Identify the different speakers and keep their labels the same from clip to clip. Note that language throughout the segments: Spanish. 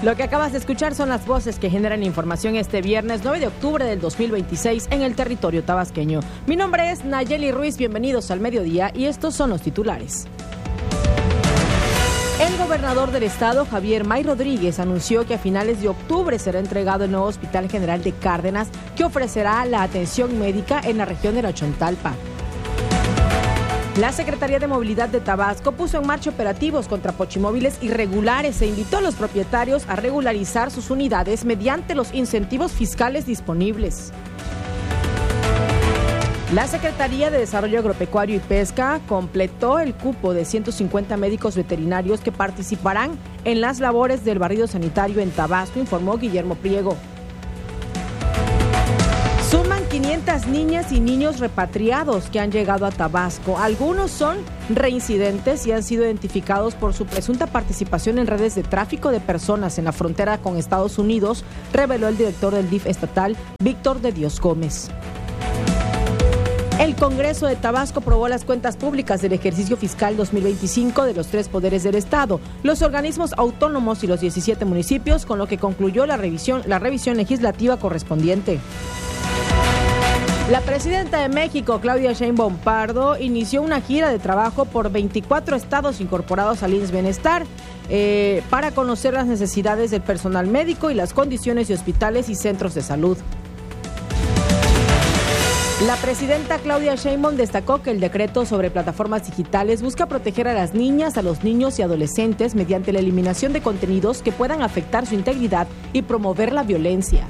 Speaker 1: Lo que acabas de escuchar son las voces que generan información este viernes 9 de octubre del 2026 en el territorio tabasqueño. Mi nombre es Nayeli Ruiz, bienvenidos al mediodía y estos son los titulares. El gobernador del estado, Javier May Rodríguez, anunció que a finales de octubre será entregado el nuevo Hospital General de Cárdenas, que ofrecerá la atención médica en la región de la Chontalpa. La Secretaría de Movilidad de Tabasco puso en marcha operativos contra pochimóviles irregulares e invitó a los propietarios a regularizar sus unidades mediante los incentivos fiscales disponibles. La Secretaría de Desarrollo Agropecuario y Pesca completó el cupo de 150 médicos veterinarios que participarán en las labores del barrido sanitario en Tabasco, informó Guillermo Priego. Suman 500 niñas y niños repatriados que han llegado a Tabasco. Algunos son reincidentes y han sido identificados por su presunta participación en redes de tráfico de personas en la frontera con Estados Unidos, reveló el director del DIF estatal, Víctor de Dios Gómez. El Congreso de Tabasco aprobó las cuentas públicas del ejercicio fiscal 2025 de los 3 poderes del Estado, los organismos autónomos y los 17 municipios, con lo que concluyó la revisión legislativa correspondiente. La presidenta de México, Claudia Sheinbaum Pardo, inició una gira de trabajo por 24 estados incorporados al IMSS Bienestar para conocer las necesidades del personal médico y las condiciones de hospitales y centros de salud. La presidenta Claudia Sheinbaum destacó que el decreto sobre plataformas digitales busca proteger a las niñas, a los niños y adolescentes mediante la eliminación de contenidos que puedan afectar su integridad y promover la violencia.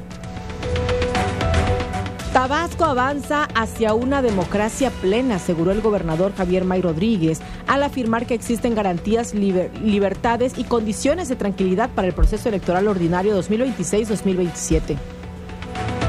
Speaker 1: Tabasco avanza hacia una democracia plena, aseguró el gobernador Javier May Rodríguez, al afirmar que existen garantías, libertades y condiciones de tranquilidad para el proceso electoral ordinario 2026-2027.